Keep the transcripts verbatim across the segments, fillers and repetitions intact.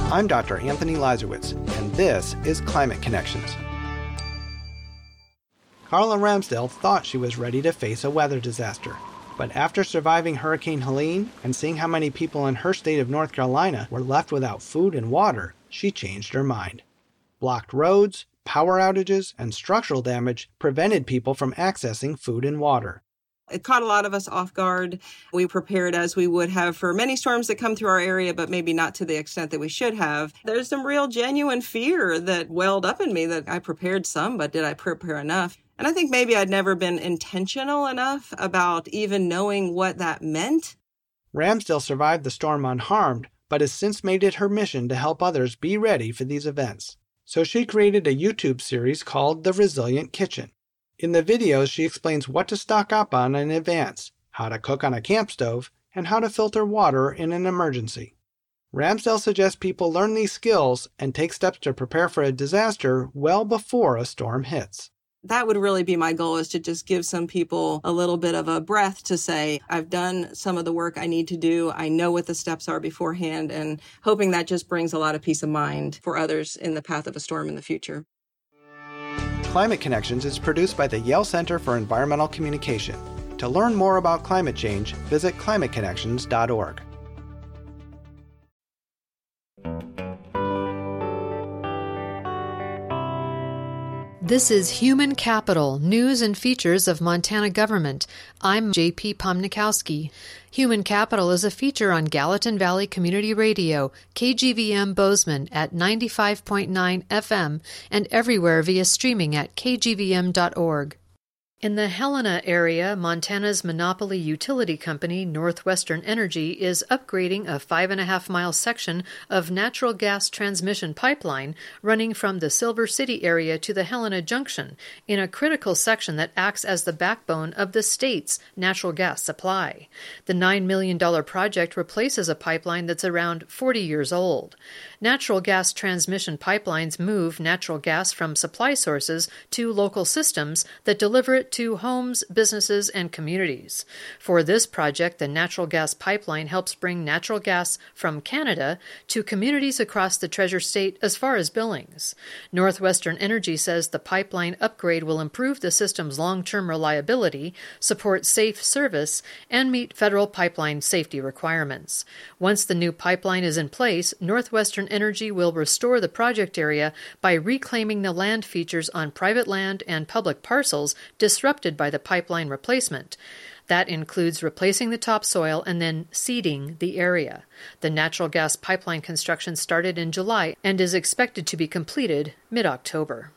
I'm Doctor Anthony Lazarowitz, and this is Climate Connections. Carla Ramsdell thought she was ready to face a weather disaster. But after surviving Hurricane Helene and seeing how many people in her state of North Carolina were left without food and water, she changed her mind. Blocked roads, power outages, and structural damage prevented people from accessing food and water. It caught a lot of us off guard. We prepared as we would have for many storms that come through our area, but maybe not to the extent that we should have. There's some real genuine fear that welled up in me that I prepared some, but did I prepare enough? And I think maybe I'd never been intentional enough about even knowing what that meant. Ramsdell survived the storm unharmed, but has since made it her mission to help others be ready for these events. So she created a YouTube series called The Resilient Kitchen. In the videos, she explains what to stock up on in advance, how to cook on a camp stove, and how to filter water in an emergency. Ramsdell suggests people learn these skills and take steps to prepare for a disaster well before a storm hits. That would really be my goal, is to just give some people a little bit of a breath to say, I've done some of the work I need to do. I know what the steps are beforehand, and hoping that just brings a lot of peace of mind for others in the path of a storm in the future. Climate Connections is produced by the Yale Center for Environmental Communication. To learn more about climate change, visit climate connections dot org. This is Human Capital, News and Features of Montana Government. I'm J P Pomnikowski. Human Capital is a feature on Gallatin Valley Community Radio, K G V M Bozeman at ninety-five point nine F M, and everywhere via streaming at k g v m dot org. In the Helena area, Montana's monopoly utility company, Northwestern Energy, is upgrading a five and a half mile section of natural gas transmission pipeline running from the Silver City area to the Helena Junction, in a critical section that acts as the backbone of the state's natural gas supply. The nine million dollars project replaces a pipeline that's around forty years old. Natural gas transmission pipelines move natural gas from supply sources to local systems that deliver it to homes, businesses, and communities. For this project, the natural gas pipeline helps bring natural gas from Canada to communities across the Treasure State as far as Billings. Northwestern Energy says the pipeline upgrade will improve the system's long-term reliability, support safe service, and meet federal pipeline safety requirements. Once the new pipeline is in place, Northwestern Energy will restore the project area by reclaiming the land features on private land and public parcels disrupted by the pipeline replacement. That includes replacing the topsoil and then seeding the area. The natural gas pipeline construction started in July and is expected to be completed mid-October.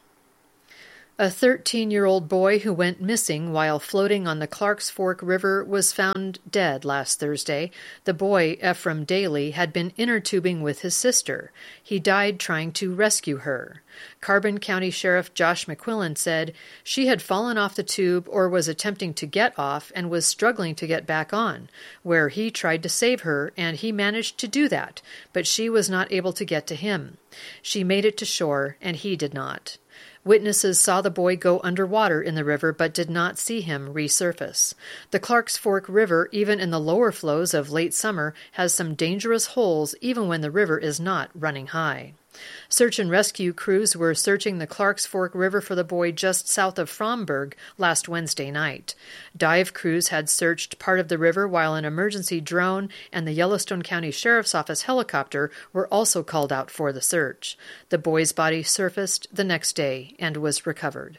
A thirteen-year-old boy who went missing while floating on the Clarks Fork River was found dead last Thursday. The boy, Ephraim Daly, had been inner tubing with his sister. He died trying to rescue her. Carbon County Sheriff Josh McQuillan said she had fallen off the tube or was attempting to get off and was struggling to get back on, where he tried to save her, and he managed to do that, but she was not able to get to him. She made it to shore, and he did not. Witnesses saw the boy go underwater in the river but did not see him resurface. The Clarks Fork River, even in the lower flows of late summer, has some dangerous holes even when the river is not running high. Search and rescue crews were searching the Clarks Fork River for the boy just south of Fromberg last Wednesday night. Dive crews had searched part of the river while an emergency drone and the Yellowstone County Sheriff's Office helicopter were also called out for the search. The boy's body surfaced the next day and was recovered.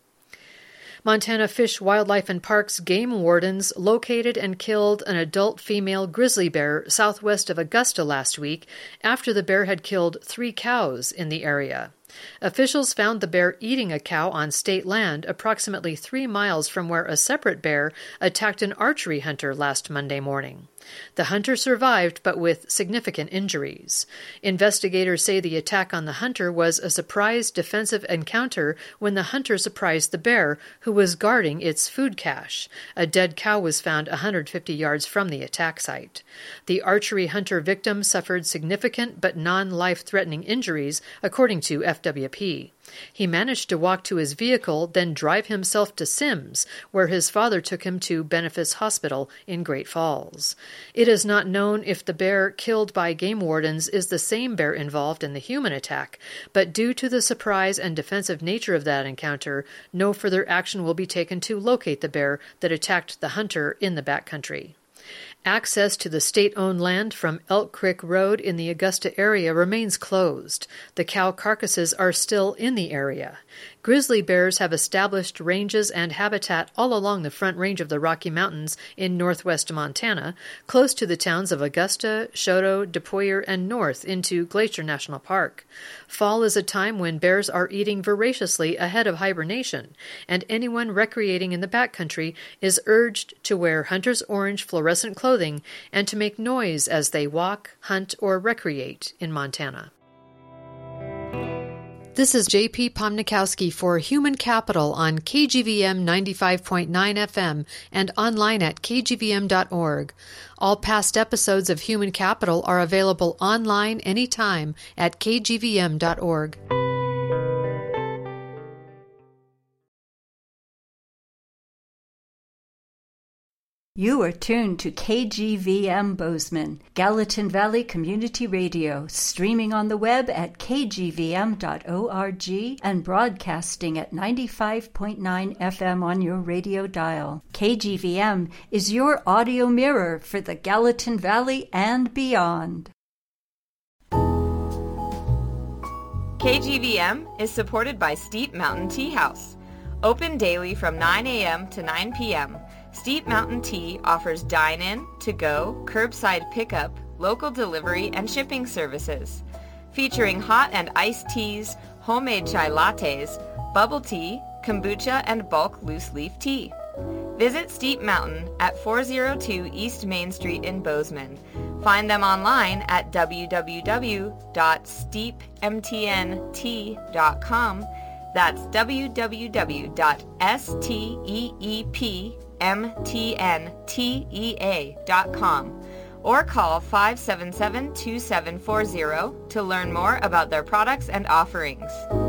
Montana Fish, Wildlife and Parks game wardens located and killed an adult female grizzly bear southwest of Augusta last week after the bear had killed three cows in the area. Officials found the bear eating a cow on state land approximately three miles from where a separate bear attacked an archery hunter last Monday morning. The hunter survived, but with significant injuries. Investigators say the attack on the hunter was a surprise defensive encounter when the hunter surprised the bear, who was guarding its food cache. A dead cow was found one hundred fifty yards from the attack site. The archery hunter victim suffered significant but non-life-threatening injuries, according to F W P. He managed to walk to his vehicle, then drive himself to Sims, where his father took him to Benefice Hospital in Great Falls. It is not known if the bear killed by game wardens is the same bear involved in the human attack, but due to the surprise and defensive nature of that encounter, no further action will be taken to locate the bear that attacked the hunter in the backcountry. Access to the state-owned land from Elk Creek Road in the Augusta area remains closed. The cow carcasses are still in the area. Grizzly bears have established ranges and habitat all along the Front Range of the Rocky Mountains in northwest Montana, close to the towns of Augusta, Choteau, DePoyer, and north into Glacier National Park. Fall is a time when bears are eating voraciously ahead of hibernation, and anyone recreating in the backcountry is urged to wear hunter's orange fluorescent clothing and to make noise as they walk, hunt, or recreate in Montana. This is J P Pomnikowski for Human Capital on K G V M ninety-five point nine F M and online at k g v m dot org. All past episodes of Human Capital are available online anytime at k g v m dot org. You are tuned to K G V M Bozeman, Gallatin Valley Community Radio, streaming on the web at k g v m dot org and broadcasting at ninety-five point nine F M on your radio dial. K G V M is your audio mirror for the Gallatin Valley and beyond. K G V M is supported by Steep Mountain Tea House. Open daily from nine a.m. to nine p.m., Steep Mountain Tea offers dine-in, to-go, curbside pickup, local delivery, and shipping services. Featuring hot and iced teas, homemade chai lattes, bubble tea, kombucha, and bulk loose-leaf tea. Visit Steep Mountain at four oh two East Main Street in Bozeman. Find them online at w w w dot steep m t n tea dot com. That's w w w dot steep m t n t e a dot com or call five seven seven, two seven four zero to learn more about their products and offerings.